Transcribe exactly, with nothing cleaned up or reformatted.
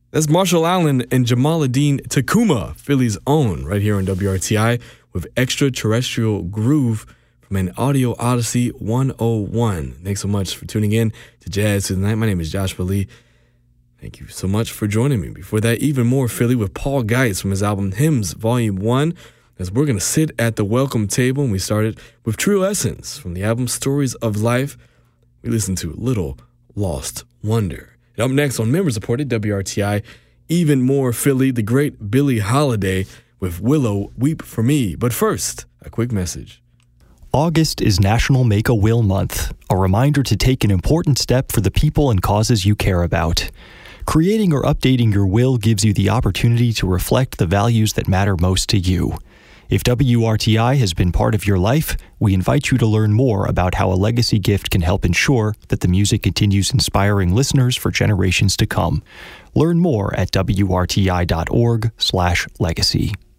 That's Marshall Allen and Jamaluddin Takuma, Philly's own, right here on W R T I with Extraterrestrial Groove from an Audio Odyssey one oh one. Thanks so much for tuning in to Jazz Tonight. My name is Joshua Lee. Thank you so much for joining me. Before that, even more Philly with Paul Geitz from his album Hymns Volume one. As we're going to sit at the welcome table, and we started with True Essence from the album Stories of Life. We listened to Little Lost Wonder. And up next on Members Report at W R T I, even more Philly, the great Billie Holiday with Willow Weep for Me. But first, a quick message. August is National Make a Will Month, a reminder to take an important step for the people and causes you care about. Creating or updating your will gives you the opportunity to reflect the values that matter most to you. If W R T I has been part of your life, we invite you to learn more about how a legacy gift can help ensure that the music continues inspiring listeners for generations to come. Learn more at W R T I dot org slash legacy.